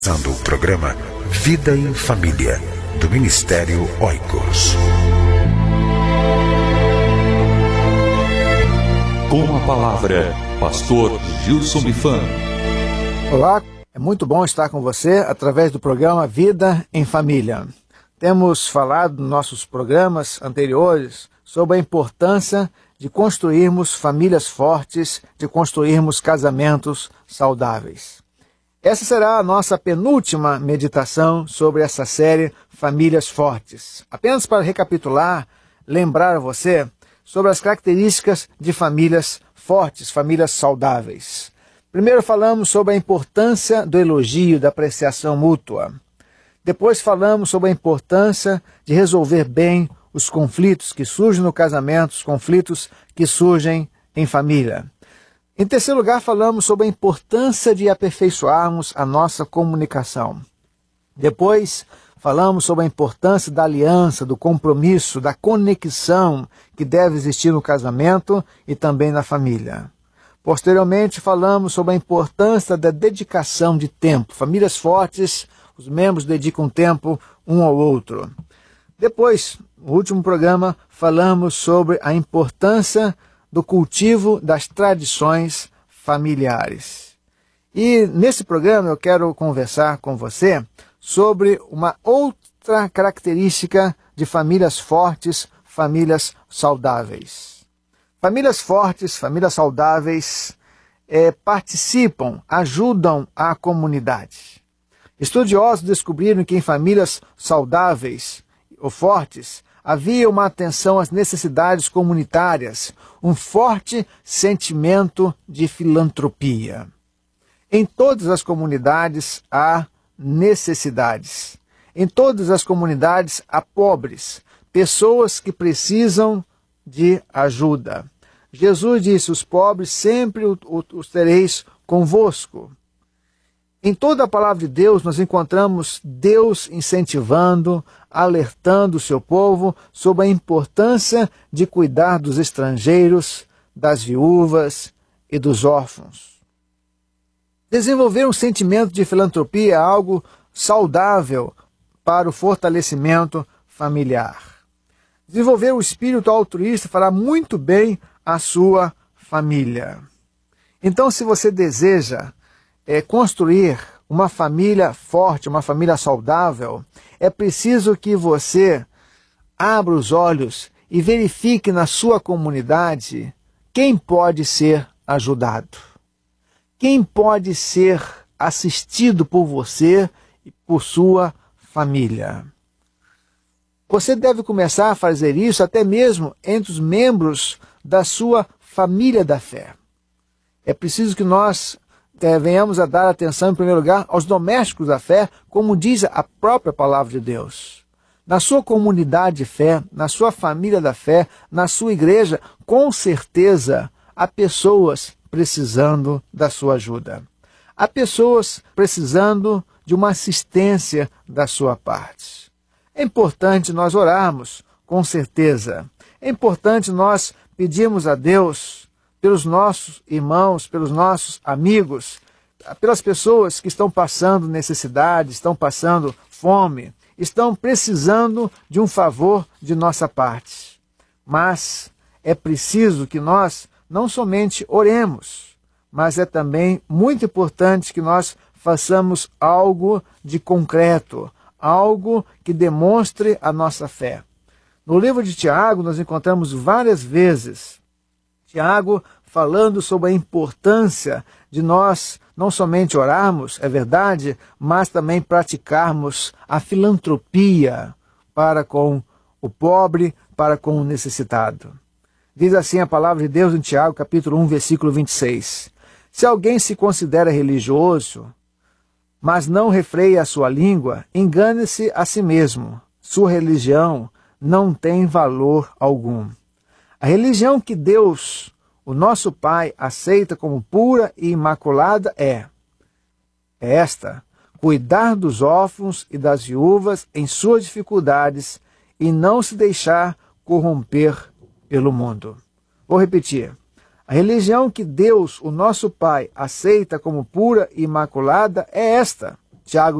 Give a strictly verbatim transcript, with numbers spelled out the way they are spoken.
Começando o programa Vida em Família, do Ministério Oikos. Com a palavra, Pastor Gilson Bifan. Olá, é muito bom estar com você através do programa Vida em Família. Temos falado nos nossos programas anteriores sobre a importância de construirmos famílias fortes, de construirmos casamentos saudáveis. Essa será a nossa penúltima meditação sobre essa série Famílias Fortes. Apenas para recapitular, lembrar a você sobre as características de famílias fortes, famílias saudáveis. Primeiro falamos sobre a importância do elogio, da apreciação mútua. Depois falamos sobre a importância de resolver bem os conflitos que surgem no casamento, os conflitos que surgem em família. Em terceiro lugar, falamos sobre a importância de aperfeiçoarmos a nossa comunicação. Depois, falamos sobre a importância da aliança, do compromisso, da conexão que deve existir no casamento e também na família. Posteriormente, falamos sobre a importância da dedicação de tempo. Famílias fortes, os membros dedicam tempo um ao outro. Depois, no último programa, falamos sobre a importância do cultivo das tradições familiares. E nesse programa eu quero conversar com você sobre uma outra característica de famílias fortes, famílias saudáveis. Famílias fortes, famílias saudáveis é, participam, ajudam a comunidade. Estudiosos descobriram que em famílias saudáveis ou fortes havia uma atenção às necessidades comunitárias, um forte sentimento de filantropia. Em todas as comunidades há necessidades. Em todas as comunidades há pobres, pessoas que precisam de ajuda. Jesus disse: os pobres sempre os tereis convosco. Em toda a palavra de Deus nós encontramos Deus incentivando, alertando o seu povo sobre a importância de cuidar dos estrangeiros, das viúvas e dos órfãos. Desenvolver um sentimento de filantropia é algo saudável para o fortalecimento familiar. Desenvolver o espírito altruísta fará muito bem à sua família. Então, se você deseja É construir uma família forte, uma família saudável, é preciso que você abra os olhos e verifique na sua comunidade quem pode ser ajudado, quem pode ser assistido por você e por sua família. Você deve começar a fazer isso até mesmo entre os membros da sua família da fé. É preciso que nós É, venhamos a dar atenção, em primeiro lugar, aos domésticos da fé, como diz a própria palavra de Deus. Na sua comunidade de fé, na sua família da fé, na sua igreja, com certeza há pessoas precisando da sua ajuda. Há pessoas precisando de uma assistência da sua parte. É importante nós orarmos, com certeza. É importante nós pedirmos a Deus pelos nossos irmãos, pelos nossos amigos, pelas pessoas que estão passando necessidade, estão passando fome, estão precisando de um favor de nossa parte. Mas é preciso que nós não somente oremos, mas é também muito importante que nós façamos algo de concreto, algo que demonstre a nossa fé. No livro de Tiago, nós encontramos várias vezes Tiago falando sobre a importância de nós não somente orarmos, é verdade, mas também praticarmos a filantropia para com o pobre, para com o necessitado. Diz assim a palavra de Deus em Tiago, capítulo um, versículo vinte e seis. Se alguém se considera religioso, mas não refreia a sua língua, engane-se a si mesmo. Sua religião não tem valor algum. A religião que Deus, o nosso Pai, aceita como pura e imaculada é, é esta: cuidar dos órfãos e das viúvas em suas dificuldades e não se deixar corromper pelo mundo. Vou repetir. A religião que Deus, o nosso Pai, aceita como pura e imaculada é esta: Tiago